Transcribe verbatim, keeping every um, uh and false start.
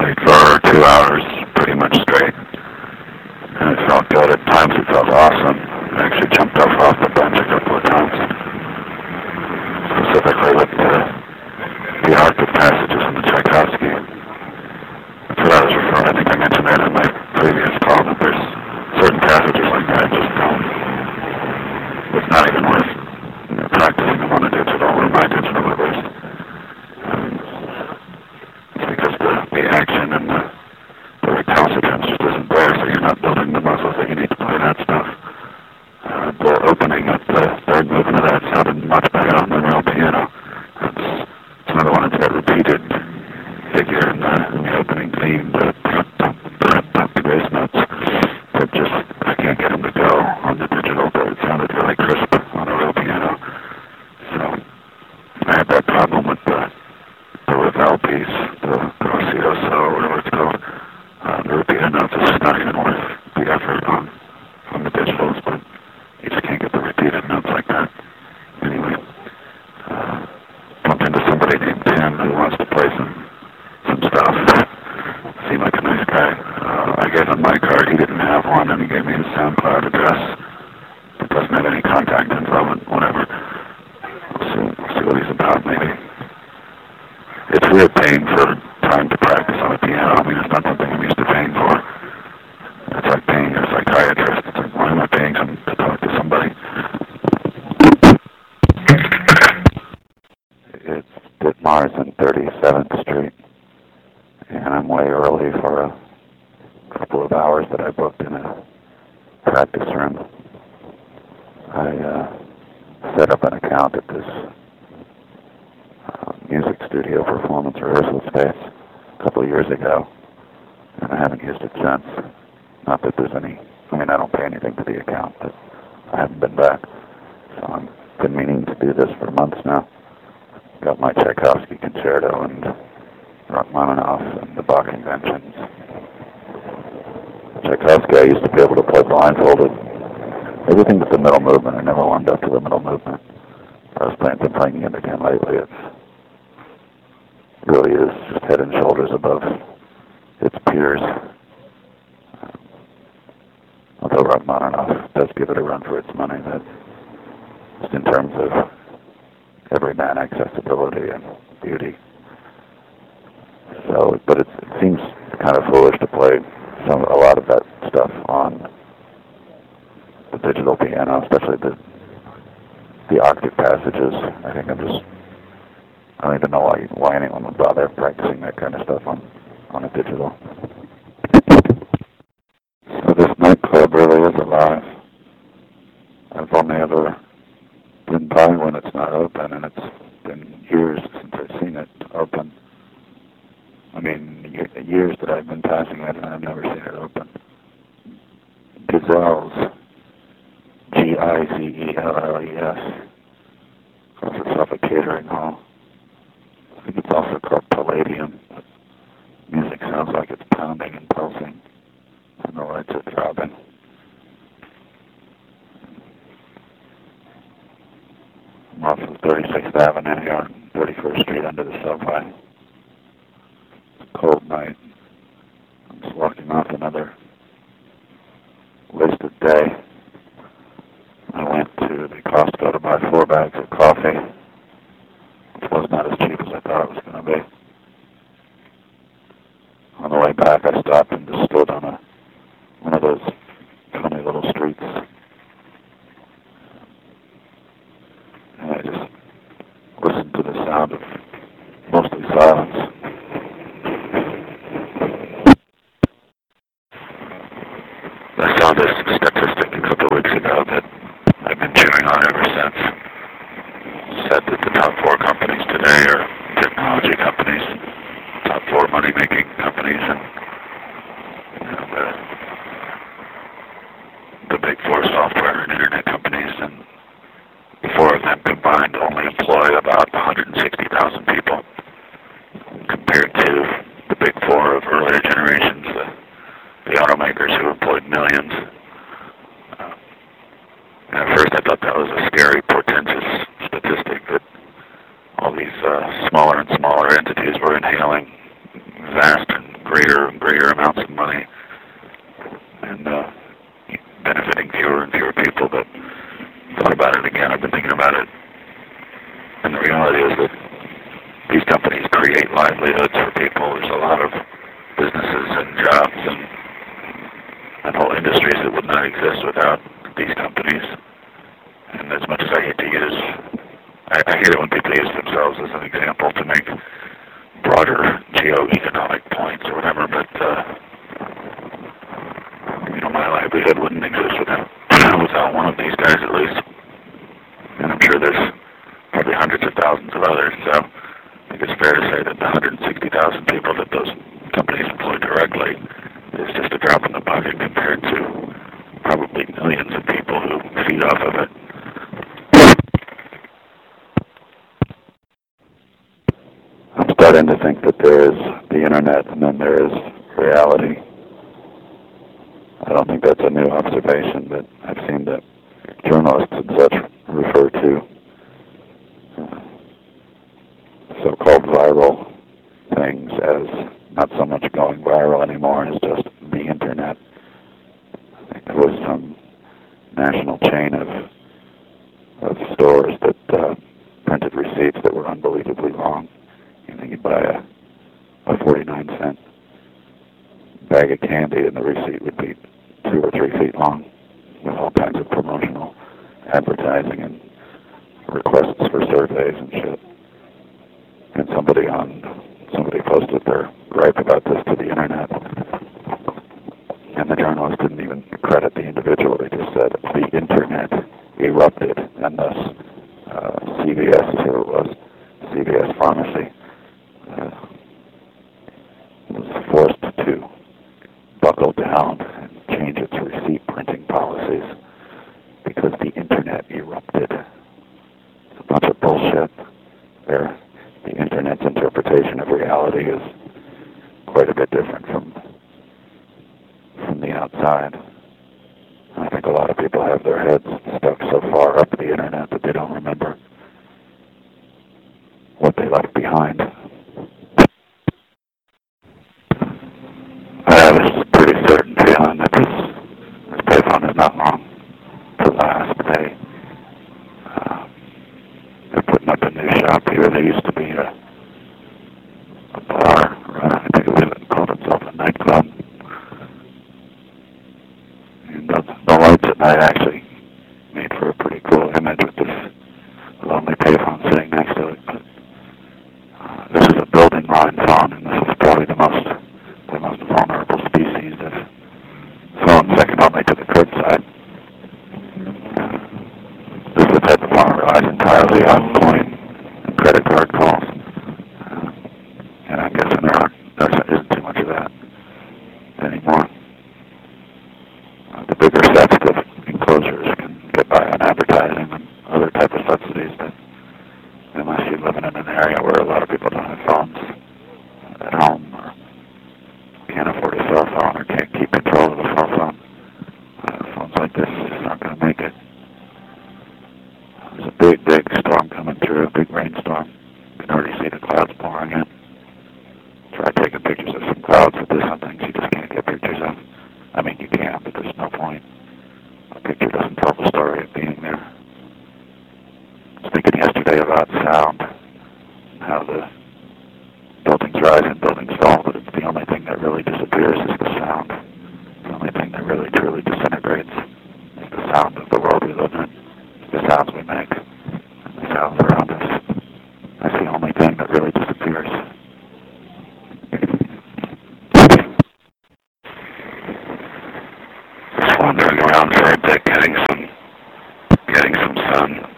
straight for two hours, pretty much straight. And it felt good. At times it felt awesome. I actually jumped off off the bench a couple of times. Specifically with the, the Arctic passages in the Tchaikovsky. That's what I was referring. I think I mentioned that in my previous call, that there's certain passages like that I just don't. It's not even worth, you know, practicing them on a digital or my digital at least. Um, it's because the, the action and the, the recalcitrance just isn't there, so you're not building the muscles that you need to play that stuff. Uh, the opening of the third movement of that sounded much better on the real piano. It's, it's another one that's got repeated figure in the, in the opening theme, the the bass notes that just, I can't get them to go on the digital, but it sounded really crisp on a real piano. So I had that problem with the, the Ravel piece, the Gracioso, or whatever it's called. Uh, the repeated notes is just not even worth the effort on, on the digitals, but you just can't get the repeated notes like that. Anyway, uh, bumped into somebody named Tim who wants to play some some stuff. Seemed like a nice guy. Uh, I gave him my card. He didn't have one, and he gave me his SoundCloud address. It doesn't have any contact info, but whatever. We'll see, we'll see what he's about, maybe. It's weird paying for time to practice on a piano. I mean, it's not something I'm used to paying for. It's like paying a psychiatrist. It's like, why am I paying him to talk to somebody? It's Ditmars on thirty-seventh Street. And I'm way early for a couple of hours that I booked in a practice room. I uh, set up an account at this uh, music studio performance rehearsal space a couple of years ago, and I haven't used it since. Not that there's any, I mean, I don't pay anything to the account, but I haven't been back. So I've been meaning to do this for months now. Got my Tchaikovsky concerto and Rachmaninoff and the Bach Conventions. Tchaikovsky I used to be able to play blindfolded. Everything but the middle movement. I never warmed up to the middle movement. I was playing been playing it again lately. It's, it really is just head and shoulders above its peers. Although Rachmaninoff does give it a run for its money, that just in terms of everyman accessibility and beauty. So, but it's, it seems kind of foolish to play some a lot of that stuff on the digital piano, especially the the octave passages. I think I'm just I don't even know why why anyone would bother practicing that kind of stuff on on a digital. So this nightclub really is alive. I've only ever been by when it's not open, and it's been years since I've seen it open. I mean, years that I've been passing it, and I've never seen it open. Gazelles, G I Z E L L E S, calls itself a catering hall. I think it's also called Palladium. Music sounds like it's pounding and pulsing, and the lights are throbbing. I'm off of thirty-sixth Avenue here on thirty-first Street under the subway. Cold night. I'm just walking off another wasted day. I went to the Costco to buy four bags of coffee, which was not as cheap as I thought it was going to be. On the way back, I stopped and just stood on a one of those funny little streets, and I just listened to the sound of mostly silence. I saw this statistic a couple of weeks ago that I've been chewing on ever since. It said that the top four companies today are technology companies, top four money-making companies, and you know, the, the big four software and internet companies, and the four of them combined only employ about one hundred sixty thousand people, compared to the big four of earlier generations, the the automakers who employed millions. Uh, and at first I thought that was a scary, portentous statistic that all these uh, smaller and smaller entities were inhaling vast and greater and greater amounts of money and uh, benefiting fewer and fewer people. But thought about it again. I've been thinking about it. And the reality is that these companies create livelihoods for people. There's a lot of businesses and jobs and, and whole industries that would not exist without these companies. And as much as I hate to use, I, I hate it when people use themselves as an example to make broader geo-economic points or whatever, but uh, you know, my livelihood wouldn't exist without without one of these guys at least. And I'm sure there's probably hundreds of thousands of others, so I think it's fair to say that the one hundred sixty thousand people that those companies employ directly is just a drop in the bucket compared to probably millions of people who feed off of it. I'm starting to think that there is the internet and then there is reality. I don't think that's a new observation, but I've seen that journalists and such refer to uh, so-called viral things as not so much going viral anymore as just the internet. I think there was some national chain of of stores that uh, printed receipts that were unbelievably long. You know, you'd buy a, a forty-nine cent bag of candy and the receipt would be two or three feet long with all kinds of promotional advertising and requests for surveys and shit. And somebody on somebody posted their gripe about this to the internet, and the journalist didn't even credit the individual. They just said the internet erupted, and thus uh, C V S, who it was, C V S Pharmacy, uh, was forced to buckle down and change its receipt printing policies because the internet erupted. It's a bunch of bullshit. There, the internet's interpretation of reality is quite a bit different from from the outside. I think a lot of people have their heads stuck so far up the internet that they don't remember what they left behind. I have a pretty certain feeling that this, this payphone is not long to last. They, uh, they're putting up a new shop here. There used to be a, a bar, uh, I think it was called itself a nightclub. And the, the lights at night actually made for a pretty cool image with this lonely payphone sitting next to it. But uh, this is a building line phone, and this is probably the most the most vulnerable species of phone, second only to the curbside. Uh, this is the type of phone that relies entirely on coin and credit card calls. Uh, and I'm guessing there, aren't, there isn't too much of that anymore. Uh, the bigger sets of enclosures can get by on advertising and other type of subsidies, but unless you're living in an area where a lot of people don't have phones at home or can't afford a cell phone or can't keep control of a cell phone, uh, phones like this is just not going to make it. There's a big, big storm coming through, a big rainstorm. You can already see the clouds pouring in. Try taking pictures of some clouds, but there's some things you just can't get pictures of. I mean, you can, but there's no point. A picture doesn't tell the story of being there. I was thinking yesterday about sound, how the buildings rise and buildings fall, but it's the only thing that really disappears is the sound. The only thing that really truly disintegrates is the sound of the world we live in. It's the sounds we make, and the sounds around us. That's the only thing that really disappears. Just wandering around for a bit, getting some, getting some sun.